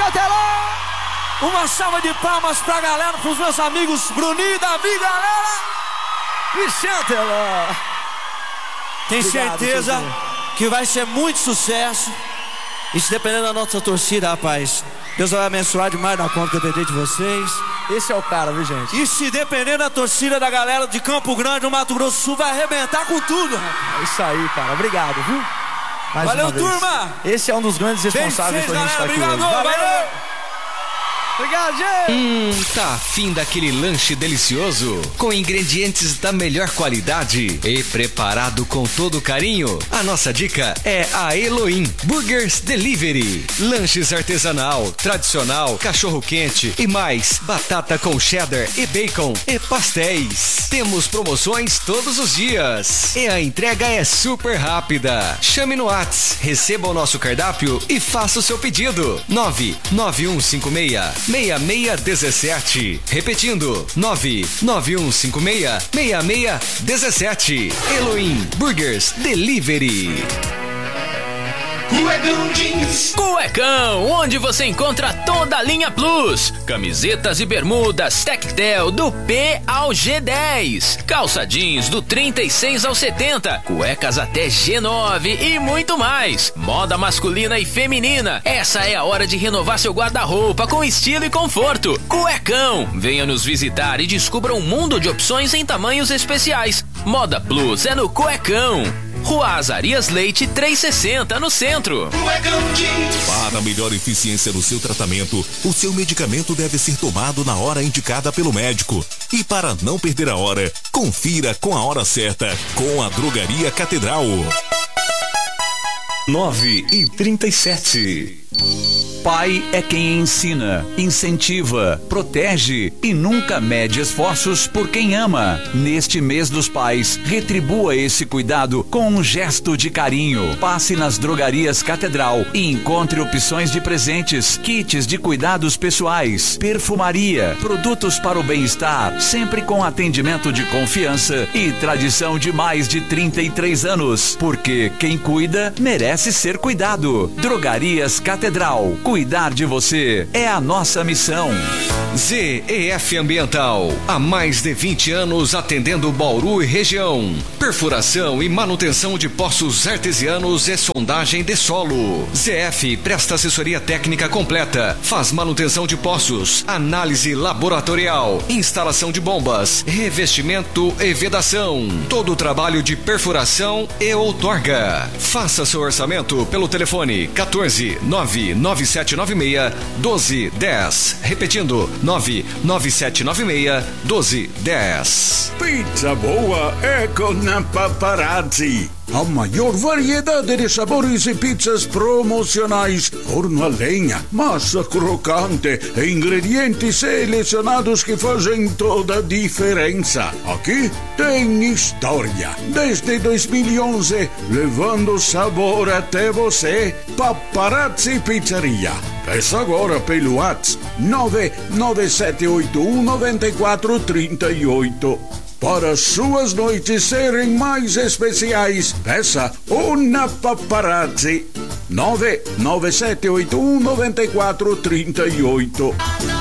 até lá! Uma salva de palmas pra galera, pros meus amigos Bruninho e Davi, galera! Vixe, até lá! Tenho Obrigado, certeza Zezinho, que vai ser muito sucesso. E se dependendo da nossa torcida, rapaz, Deus vai abençoar demais na conta que eu dei de vocês. Esse é o cara, viu, gente? E se depender da torcida da galera de Campo Grande, no Mato Grosso do Sul, vai arrebentar com tudo, rapaz. É isso aí, cara. Obrigado, viu? Mais Valeu, uma vez. turma! Esse é um dos grandes responsáveis pra gente estar aqui hoje. Valeu! Obrigado, gente! Tá afim daquele lanche delicioso? Com ingredientes da melhor qualidade e preparado com todo carinho? A nossa dica é a Elohim Burgers Delivery. Lanches artesanal, tradicional, cachorro quente e mais, batata com cheddar e bacon e pastéis. Temos promoções todos os dias e a entrega é super rápida. Chame no Whats, receba o nosso cardápio e faça o seu pedido. 99156-6617. Repetindo, 99156-6617. Elohim Burgers Delivery. Cuecão Jeans. Cuecão, onde você encontra toda a linha Plus. Camisetas e bermudas Tectel do P ao G10. Calça jeans do 36 ao 70. Cuecas até G9 e muito mais. Moda masculina e feminina. Essa é a hora de renovar seu guarda-roupa com estilo e conforto. Cuecão, venha nos visitar e descubra um mundo de opções em tamanhos especiais. Moda Plus é no Cuecão. Rua Azarias Leite 360, no centro. Para melhor eficiência no seu tratamento, o seu medicamento deve ser tomado na hora indicada pelo médico. E para não perder a hora, confira com a hora certa com a Drogaria Catedral. 9h37. Pai é quem ensina, incentiva, protege e nunca mede esforços por quem ama. Neste mês dos pais, retribua esse cuidado com um gesto de carinho. Passe nas Drogarias Catedral e encontre opções de presentes, kits de cuidados pessoais, perfumaria, produtos para o bem-estar, sempre com atendimento de confiança e tradição de mais de 33 anos. Porque quem cuida merece ser cuidado. Drogarias Catedral. Cuidar de você é a nossa missão. ZEF Ambiental, há mais de 20 anos atendendo Bauru e região. Perfuração e manutenção de poços artesianos e sondagem de solo. ZF presta assessoria técnica completa, faz manutenção de poços, análise laboratorial, instalação de bombas, revestimento e vedação. Todo o trabalho de perfuração e outorga. Faça seu orçamento pelo telefone 14 99796 1210. Repetindo, 99796 1210. Pizza boa é com a Paparazzi. A maior variedade de sabores e pizzas promocionais, forno a lenha, massa crocante e ingredientes selecionados que fazem toda a diferença. Aqui tem história. Desde 2011, levando sabor até você. Paparazzi Pizzeria. Peça agora pelo WhatsApp 997819438. Para suas noites serem mais especiais, peça uma Paparazzi. 997819438.